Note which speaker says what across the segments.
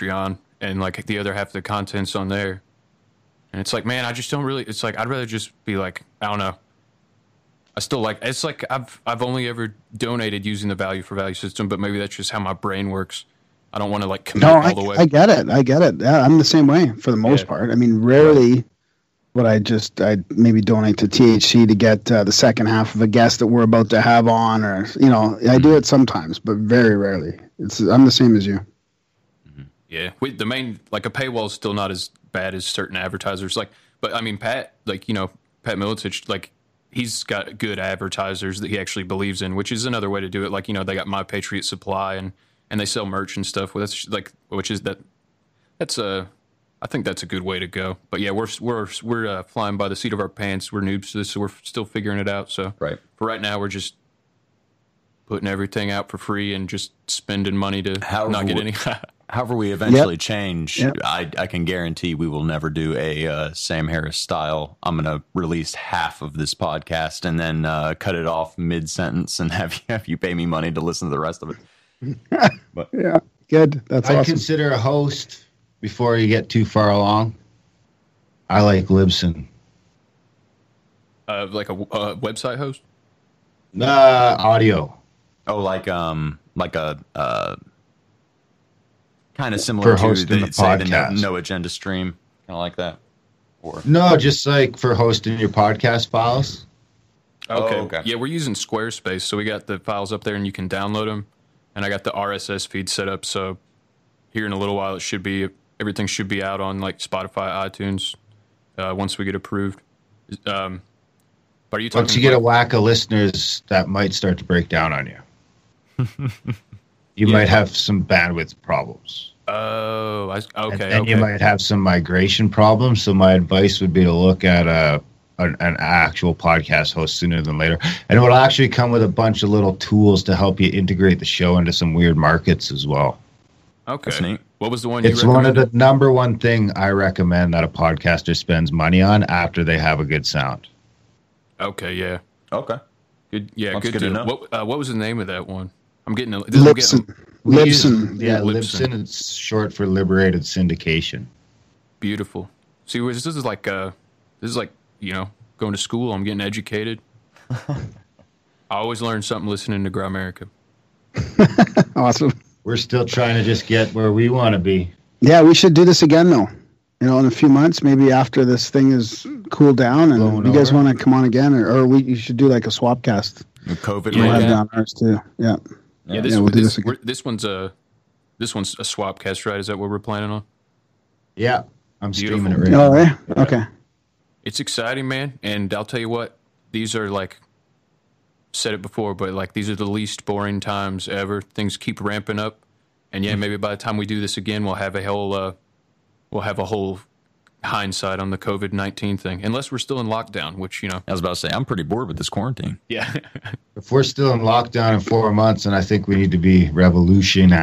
Speaker 1: Patreon, and like the other half of the content's on there. And it's like, man, I just don't really. It's like I'd rather just be like, I don't know. I still like. It's like I've only ever donated using the value for value system, but maybe that's just how my brain works. I don't want to like commit all the way.
Speaker 2: I get it. Yeah, I'm the same way for the most part. I mean, rarely would I'd maybe donate to THC to get the second half of a guest that we're about to have on, or I do it sometimes, but very rarely. I'm the same as you.
Speaker 1: Yeah, the main like a paywall is still not as bad as certain advertisers. Like, but I mean, Pat, like Pat Militich, like he's got good advertisers that he actually believes in, which is another way to do it. Like they got My Patriot Supply and they sell merch and stuff. Well, that's like I think that's a good way to go. But yeah, we're flying by the seat of our pants. We're noobs to this, so we're still figuring it out. So for right now, we're just putting everything out for free and just spending money to not get any.
Speaker 3: However we eventually change, I can guarantee we will never do a Sam Harris style. I'm going to release half of this podcast and then cut it off mid-sentence and have you pay me money to listen to the rest of it.
Speaker 2: But yeah, good. That's awesome.
Speaker 4: I'd consider a host before you get too far along. I like Libsyn.
Speaker 1: Like a website host?
Speaker 4: Audio.
Speaker 3: Oh, like a kind of similar
Speaker 4: for hosting the podcast.
Speaker 3: The no Agenda stream, kind of like that. Or
Speaker 4: no, just like for hosting your podcast files.
Speaker 1: Okay. Yeah, we're using Squarespace, so we got the files up there, and you can download them. And I got the RSS feed set up, so here in a little while, everything should be out on like Spotify, iTunes, once we get approved. But are you talking?
Speaker 4: Once you get a whack of listeners, that might start to break down on you. You might have some bandwidth problems.
Speaker 1: Oh, okay.
Speaker 4: And you might have some migration problems. So my advice would be to look at an actual podcast host sooner than later. And it will actually come with a bunch of little tools to help you integrate the show into some weird markets as well.
Speaker 1: Okay. That's neat. What was the one
Speaker 4: It's one of the number one thing I recommend that a podcaster spends money on after they have a good sound.
Speaker 1: Okay, yeah.
Speaker 3: Okay.
Speaker 1: Good. Yeah,
Speaker 3: good
Speaker 1: to
Speaker 3: know.
Speaker 1: What was the name of that one? I'm getting
Speaker 2: Libsyn.
Speaker 4: Libsyn is short for Liberated Syndication.
Speaker 1: Beautiful. See, this is like going to school. I'm getting educated. I always learn something listening to Grimerica.
Speaker 2: Awesome.
Speaker 4: We're still trying to just get where we want to be.
Speaker 2: Yeah, we should do this again, though. In a few months, maybe after this thing is cooled down, and you guys want to come on again, or you should do like a swap cast.
Speaker 3: COVID.
Speaker 2: We'll have down ours too. Yeah.
Speaker 1: Yeah, we'll do this again. This one's a swap cast, right? Is that what we're planning on?
Speaker 4: Yeah, I'm
Speaker 1: Beautiful.
Speaker 4: streaming it right now.
Speaker 2: Oh, yeah? Okay.
Speaker 1: It's exciting, man. And I'll tell you what, these are like, said it before, but like these are the least boring times ever. Things keep ramping up, and yeah, maybe by the time we do this again, we'll have a whole hindsight on the COVID-19 thing, unless we're still in lockdown, which
Speaker 3: I was about to say, I'm pretty bored with this quarantine.
Speaker 1: Yeah.
Speaker 4: If we're still in lockdown in 4 months, and I think we need to be revolutioning.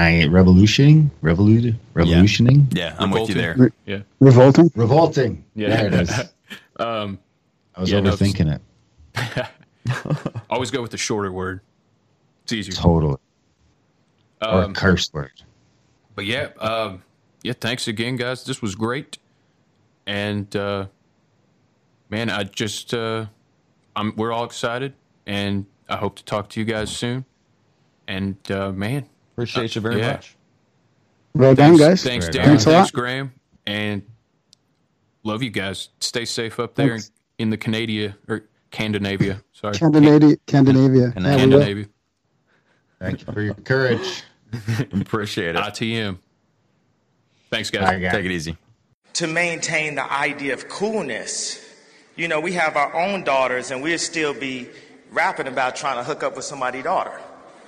Speaker 3: Yeah, I'm with you there.
Speaker 1: Yeah.
Speaker 2: Revolting.
Speaker 4: Yeah, there it is. I was overthinking it.
Speaker 1: Always go with the shorter word. It's easier.
Speaker 4: Totally. Or a curse word.
Speaker 1: But yeah, thanks again, guys. This was great. And man, we're all excited, and I hope to talk to you guys soon. And man,
Speaker 3: appreciate you very much.
Speaker 2: Well done, guys.
Speaker 1: Thanks, Darren.
Speaker 2: Thanks a lot.
Speaker 1: Graham, and love you guys. Stay safe up there in the Scandinavia. Sorry,
Speaker 2: Scandinavia.
Speaker 1: Scandinavia.
Speaker 4: Thank you for your courage.
Speaker 3: Appreciate it.
Speaker 1: ITM. Thanks, guys.
Speaker 4: Bye, guys.
Speaker 3: Take it easy.
Speaker 5: To maintain the idea of coolness, we have our own daughters, and we'll still be rapping about trying to hook up with somebody's daughter.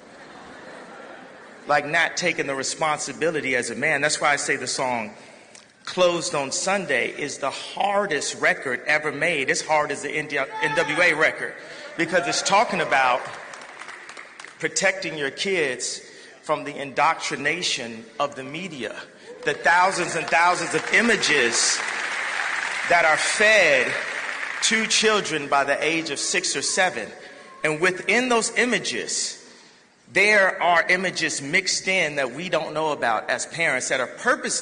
Speaker 5: Like not taking the responsibility as a man. That's why I say the song Closed on Sunday is the hardest record ever made. It's hard as the NWA record, because it's talking about protecting your kids from the indoctrination of the media, the thousands and thousands of images that are fed to children by the age of 6 or 7. And within those images, there are images mixed in that we don't know about as parents that are purposely